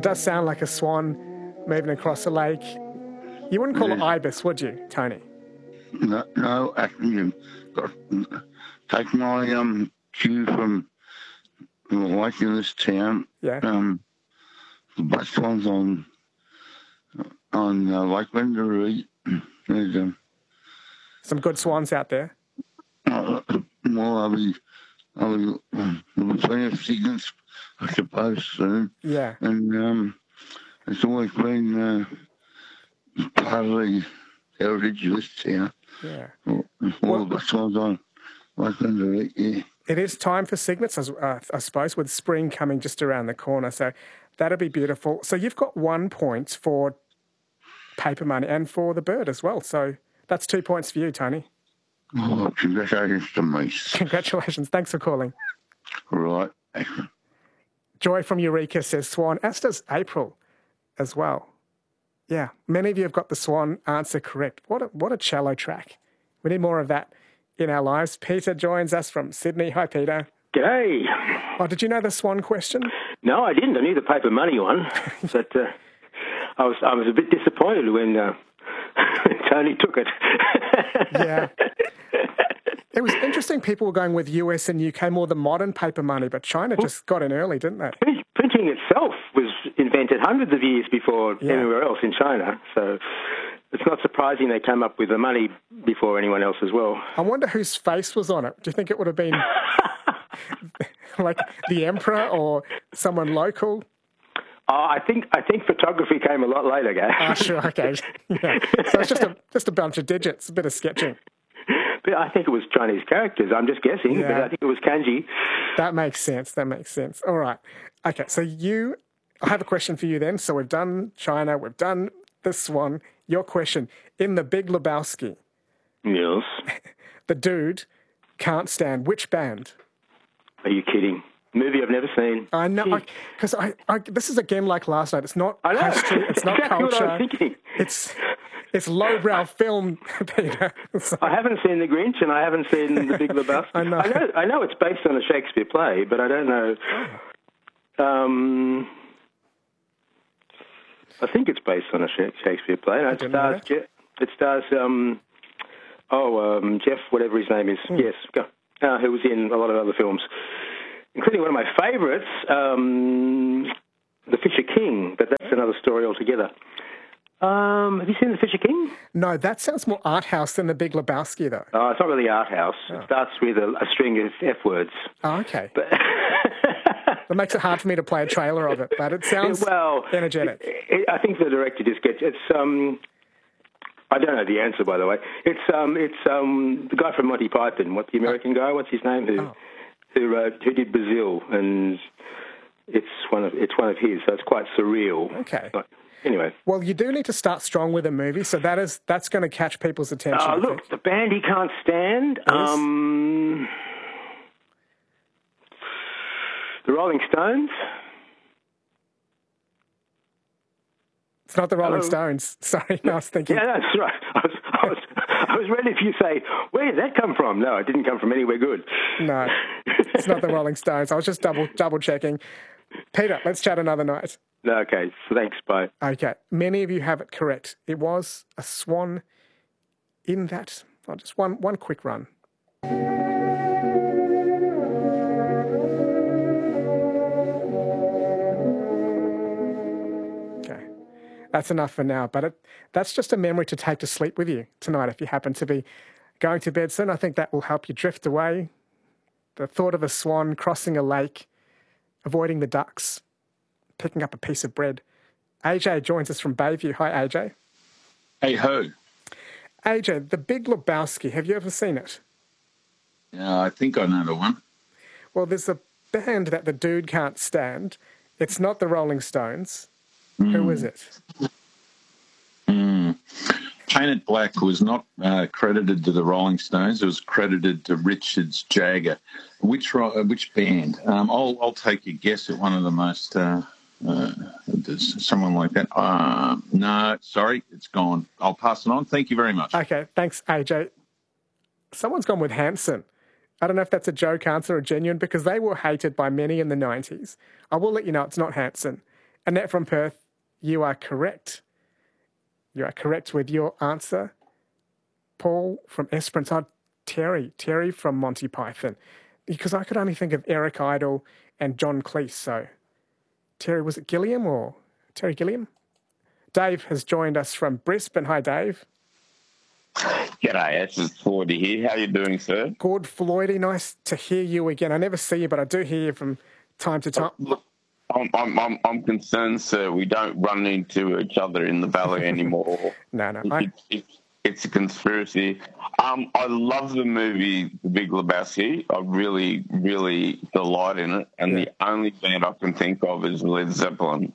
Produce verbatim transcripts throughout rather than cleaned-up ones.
does sound like a swan moving across a lake. You wouldn't call Yeah. it ibis, would you, Tony? No, no, actually, you've got take my um cue from the lake in this town. Yeah. Um, the black swans on on uh, Lake Wendouree. There's um, Some good swans out there. uh, well, I'll be, I'll be, um, there'll be plenty of signals, I suppose, soon. Yeah. And um, it's always been uh, part of the heritage of this town. Yeah. All, all the black swans on Lake Wendouree, yeah. It is time for cygnets, uh, I suppose, with spring coming just around the corner. So that'll be beautiful. So you've got one point for paper money and for the bird as well. So that's two points for you, Tony. Oh, congratulations to me. Congratulations. Thanks for calling. Right, excellent. Joy from Eureka says swan, as does April as well. Yeah, many of you have got the swan answer correct. What a, what a cello track. We need more of that in our lives. Peter joins us from Sydney. Hi, Peter. G'day. Oh, did you know the swan question? No, I didn't. I knew the paper money one, but uh, I was I was a bit disappointed when uh, Tony took it. Yeah. It was interesting. People were going with U S and U K, more the modern paper money, but China just got in early, didn't they? Printing itself was invented hundreds of years before Yeah. anywhere else in China, so it's not surprising they came up with the money before anyone else as well. I wonder whose face was on it. Do you think it would have been like the emperor or someone local? Oh, I think I think photography came a lot later, guys. Ah, sure, okay. Yeah. So it's just a just a bunch of digits, a bit of sketching. But I think it was Chinese characters. I'm just guessing, Yeah. but I think it was kanji. That makes sense. That makes sense. All right. Okay, so you, I have a question for you then. So we've done China, we've done the swan. Your question, in The Big Lebowski, Yes. the dude can't stand which band? Are you kidding? Movie I've never seen. I know, because I, I, I, this is again like last night. It's not I know. history, it's not Exactly what I culture. was thinking. It's it's lowbrow film, Peter. So- I haven't seen The Grinch and I haven't seen The Big Lebowski. I know. I know. I know it's based on a Shakespeare play, but I don't know. Um, I think it's based on a Sha- Shakespeare play. No, it didn't know stars. that. Je- it stars. Um, oh, um, Jeff, whatever his name is. Hmm. Yes, go. Uh, who was in a lot of other films, including one of my favourites, um, The Fisher King. But that's another story altogether. Um, have you seen The Fisher King? No, that sounds more art house than The Big Lebowski, though. Oh, it's not really art house. It starts with a, a string of F words. Oh, okay. But That makes it hard for me to play a trailer of it, but it sounds well, energetic. It, it, I think the director just gets it's. Um, I don't know the answer, by the way. It's um, it's um, the guy from Monty Python. What the American guy? What's his name? Who Oh. who uh, who did Brazil? And it's one of it's one of his. So it's quite surreal. Okay. But anyway. Well, you do need to start strong with a movie, so that is that's going to catch people's attention. Oh, I look, think. the band he can't stand. Yes. Um, the Rolling Stones. It's not the Rolling Hello? Stones. Sorry, no, I was thinking. Yeah, that's right. I was, I was, I was ready if you say, where did that come from? No, it didn't come from anywhere good. No, it's not the Rolling Stones. I was just double double checking. Peter, let's chat another night. No, okay, thanks, bye. Okay, many of you have it correct. It was a swan in that. Oh, just one one quick run. Okay, that's enough for now. But it, that's just a memory to take to sleep with you tonight if you happen to be going to bed soon. I think that will help you drift away. The thought of a swan crossing a lake, avoiding the ducks, picking up a piece of bread. A J joins us from Bayview. Hi, A J. Hey ho. A J, The Big Lebowski. Have you ever seen it? Yeah, I think I know the one. Well, there's a band that the dude can't stand. It's not the Rolling Stones. Mm. Who is it? Mm. Painted Black was not uh, credited to the Rolling Stones. It was credited to Richards Jagger. Which ro- which band? Um, I'll I'll take a guess at one of the most. Uh, uh, someone like that. Uh, no, sorry, it's gone. I'll pass it on. Thank you very much. Okay, thanks, A J. Someone's gone with Hanson. I don't know if that's a joke answer or genuine because they were hated by many in the nineties. I will let you know it's not Hanson. Annette from Perth, you are correct. You are correct with your answer. Paul from Esperance. Oh, Terry. Terry from Monty Python. Because I could only think of Eric Idle and John Cleese. So, Terry, was it Gilliam or Terry Gilliam? Dave has joined us from Brisbane. Hi, Dave. G'day, Ash. It's Floydie here. How you doing, sir? Good, Floydie. Nice to hear you again. I never see you, but I do hear you from time to time. Look, I'm, I'm, I'm, I'm concerned, sir. We don't run into each other in the valley anymore. no, no. It, I... it, it, it's a conspiracy. Um, I love the movie The Big Lebowski. I really, really delight in it. And yeah. the only band I can think of is Led Zeppelin.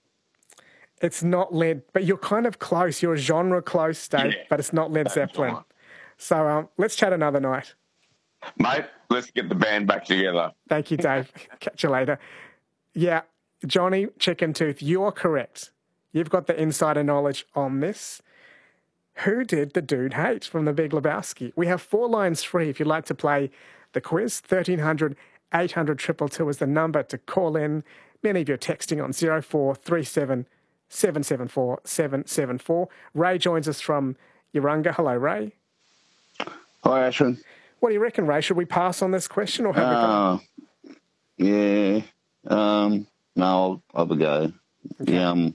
It's not Led, but you're kind of close. You're a genre close, Dave, yeah, but it's not Led Zeppelin. Right. So um, let's chat another night. Mate, let's get the band back together. Thank you, Dave. Catch you later. Yeah, Johnny Chicken Tooth, you're correct. You've got the insider knowledge on this. Who did the dude hate from The Big Lebowski? We have four lines free if you'd like to play the quiz. thirteen hundred, eight hundred, two two two is the number to call in. Many of you are texting on zero four three seven seven seven four seven seven four. Ray joins us from Urunga. Hello, Ray. Hi, Ashwin. What do you reckon, Ray? Should we pass on this question or have uh, we got... Yeah. Um, no, I'll, I'll have a go. Okay. Yeah, um,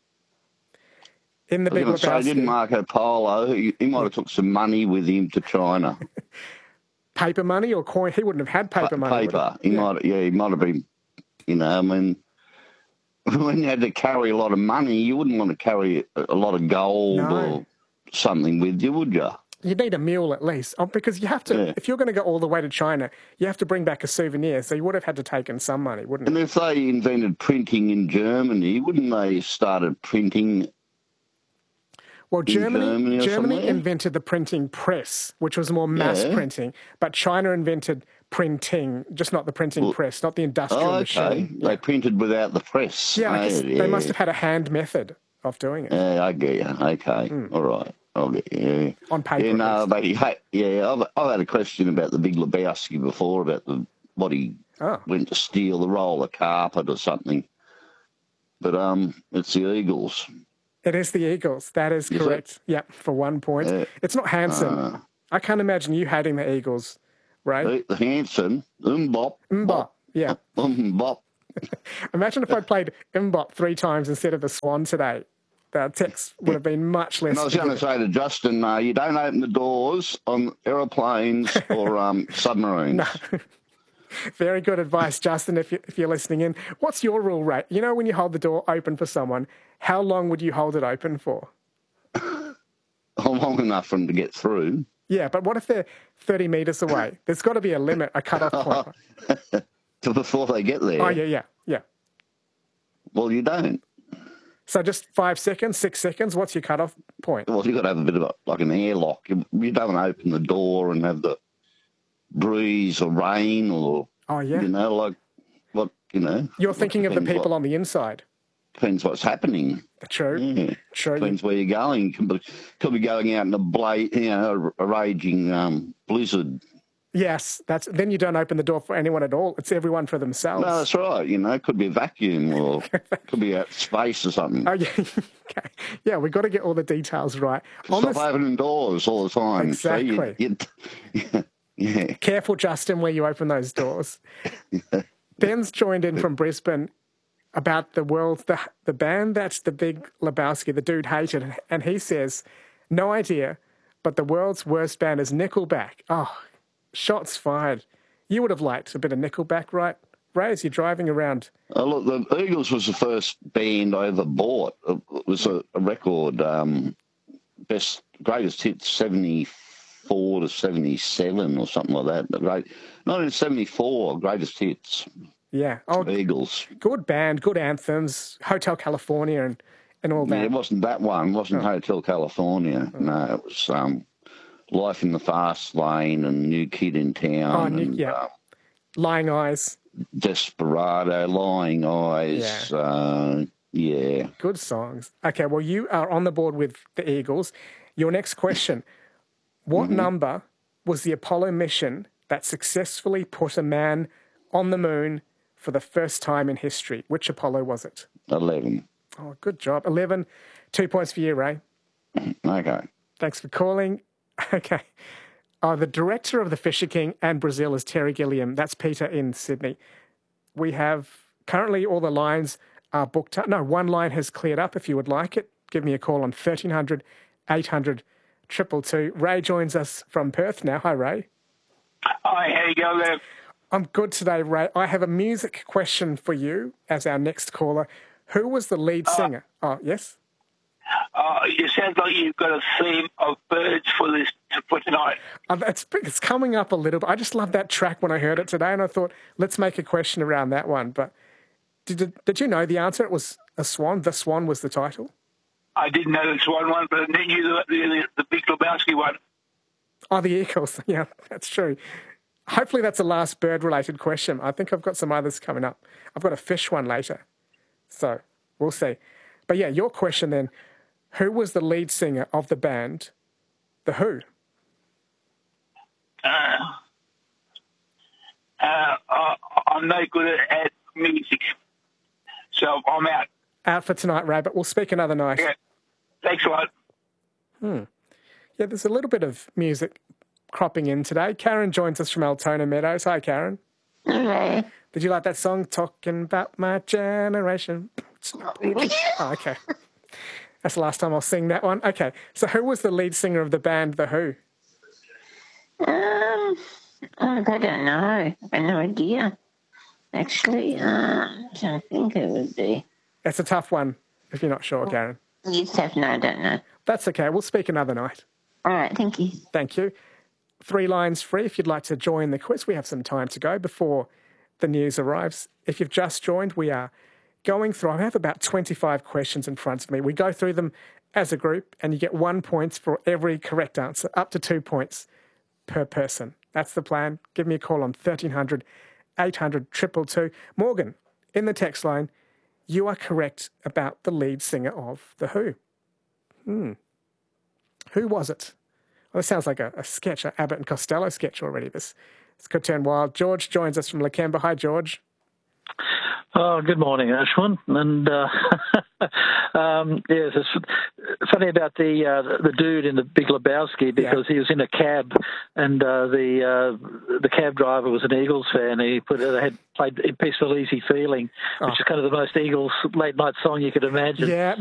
In The Big Lebowski. Say, didn't Marco Polo, he, he might have took some money with him to China. Paper money or coin? He wouldn't have had paper pa- money. Paper. He yeah. might, yeah, he might have been, you know, I mean... When you had to carry a lot of money, you wouldn't want to carry a lot of gold no. or something with you, would you? You need a mule at least, oh, because you have to, yeah. if you're going to go all the way to China, you have to bring back a souvenir, so you would have had to take in some money, wouldn't and you? And if they invented printing in Germany, wouldn't they started printing Well, Germany, Germany, Germany invented the printing press, which was more mass yeah. printing, but China invented printing, just not the printing well, press, not the industrial oh, okay. machine. They yeah. printed without the press. Yeah, I guess yeah. they must have had a hand method of doing it. Yeah, I get you. Okay, mm. all right. I'll get you. On paper. Yeah, no, they, yeah, I've, I've had a question about the Big Lebowski before, about the what he oh. went to steal, the roll of carpet or something. But um, it's the Eagles. It is the Eagles. That is, is correct. It? Yep, for one point. Uh, it's not Hanson. Uh, I can't imagine you hating the Eagles, right? The, the Hanson, Mbop. Mbop, yeah. Mbop. Imagine if I played Mbop three times instead of the Swan today. The text would have been much less. And I was going to say to Justin, uh, you don't open the doors on aeroplanes or um, submarines. No. Very good advice, Justin, if, you, if you're listening in. What's your rule, Ray? You know, when you hold the door open for someone, how long would you hold it open for? Long enough for them to get through. Yeah, but what if they're thirty metres away? There's got to be a limit, a cut-off point. To before they get there? Oh, yeah, yeah, yeah. Well, you don't. So just five seconds, six seconds, what's your cut-off point? Well, you've got to have a bit of a, like an airlock. You, you don't want to open the door and have the breeze or rain or, oh, yeah. you know, like, what, you know. You're thinking of the people what, on the inside. Depends what's happening. True, yeah. true. Depends where you're going. You could be, could be going out in a, bla- you know, a raging um, blizzard. Yes, that's. Then you don't open the door for anyone at all. It's everyone for themselves. No, that's right. You know, it could be a vacuum or could be out space or something. Oh, yeah. Okay. Yeah, we've got to get all the details right. Stop this... opening doors all the time. Exactly. So you, you, yeah, yeah. Careful, Justin, where you open those doors. yeah. Ben's joined in from Brisbane about the world, the, the band that's The Big Lebowski, the dude hated, and he says, no idea, but the world's worst band is Nickelback. Oh, shots fired. You would have liked a bit of Nickelback, right, Ray, as you're driving around? Oh, look, the Eagles was the first band I ever bought. It was a, a record, um, best, greatest hits, seventy-four to seventy-seven or something like that. But great, nineteen seventy-four, greatest hits. Yeah. Oh, Eagles. Good band, good anthems, Hotel California and, and all that. Yeah, it wasn't that one. It wasn't oh. Hotel California. Oh. No, it was um, Life in the Fast Lane and New Kid in Town. Oh, new, and, yeah. Uh, Lying Eyes. Desperado, Lying Eyes. Yeah. Uh, yeah. Good songs. Okay, well, you are on the board with the Eagles. Your next question. What mm-hmm. number was the Apollo mission that successfully put a man on the moon for the first time in history? Which Apollo was it? eleven. Oh, good job. eleven. Two points for you, Ray. Okay. Thanks for calling. Okay. Oh, the director of The Fisher King and Brazil is Terry Gilliam. That's Peter in Sydney. We have currently all the lines are booked up. No, one line has cleared up. If you would like it, give me a call on thirteen hundred, eight hundred, two two two. Ray joins us from Perth now. Hi, Ray. Hi, how you going there? I'm good today, Ray. I have a music question for you as our next caller. Who was the lead singer? Uh, oh, yes? Uh, it sounds like you've got a theme of birds for this for tonight. Uh, it's, it's coming up a little bit. I just love that track when I heard it today, and I thought, let's make a question around that one. But did, did you know the answer? It was a swan. The Swan was the title. I didn't know the Swan one, but I knew the, the, the Big Lebowski one. Oh, the Eagles. Yeah, that's true. Hopefully that's the last bird-related question. I think I've got some others coming up. I've got a fish one later. So we'll see. But yeah, your question then, who was the lead singer of the band The Who? Uh, uh, uh, I'm no good at, at music, so I'm out. Out for tonight, Ray, but we'll speak another night. Yeah. Thanks a lot. Hmm. Yeah, there's a little bit of music cropping in today. Karen joins us from Altona Meadows. Hi, Karen. Hello. Did you like that song, Talking About My Generation? Not really. Oh, okay. That's the last time I'll sing that one. Okay, so who was the lead singer of the band The Who? Um, I don't know. I have no idea. Actually, uh, I don't think it would be. It's a tough one, if you're not sure, Karen. Yes, have no, I don't know. That's okay. We'll speak another night. All right, thank you. Thank you. Three lines free if you'd like to join the quiz. We have some time to go before the news arrives. If you've just joined, we are going through, I have about twenty-five questions in front of me. We go through them as a group, and you get one point for every correct answer, up to two points per person. That's the plan. Give me a call on thirteen hundred, eight hundred, two two two. Morgan, in the text line, you are correct about the lead singer of The Who. Hmm. Who was it? Well, this sounds like a, a sketch, an Abbott and Costello sketch already. This, this could turn wild. George joins us from Lakemba. Hi, George. Oh, good morning, Ashwin. And uh, um, yes, it's funny about the uh, the dude in the Big Lebowski because yeah. he was in a cab, and uh, the uh, the cab driver was an Eagles fan. He put they had played "Peaceful Easy Feeling," which oh. is kind of the most Eagles late night song you could imagine. Yeah.